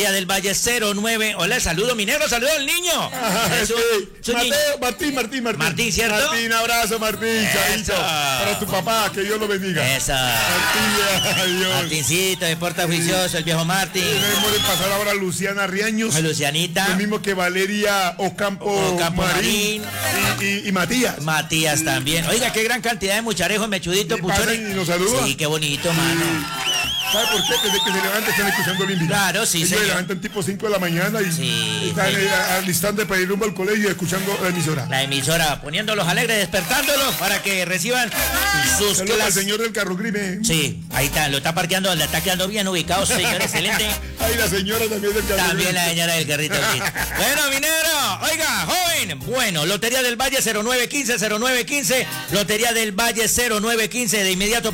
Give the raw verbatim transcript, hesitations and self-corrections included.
Del Valle cero nueve. Hola, saludo, mi negro, saludo al niño. Ajá, Es un- sí. es un niño. Mateo, Martín, Martín, Martín. Martín, ¿cierto? Martín, abrazo, Martín, chavito. Eso. Para tu papá, que Dios lo bendiga. Eso. Martín, adiós. Martincito, de Porta Juicioso, el viejo Martín. Tenemos de pasar ahora a Luciana Riaños. A Lucianita. Lo mismo que Valeria Ocampo, Ocampo Marín. Y, y- y Matías. Matías también. Oiga, qué gran cantidad de mucharejos, mechuditos, Y pasan puchones. y nos saludan. Sí, qué bonito, mano. ¿Sabe por qué? Desde que se levanta están escuchando Olímpica. Claro, sí, Ellos señor. se levantan tipo cinco de la mañana y Sí, están sí. eh, alistando para ir rumbo al colegio y escuchando la emisora. La emisora, poniéndolos alegres, despertándolos para que reciban sus Saludos al clases. señor del carro grime. Sí, ahí está, lo está parqueando, le está quedando bien ubicado, señor, excelente. Ay, la señora también del carro También grime. la señora del carrito. Sí. Bueno, minero, oiga, joven. Bueno, Lotería del Valle cero nueve quince, cero nueve quince, Lotería del Valle cero nueve quince, de inmediato.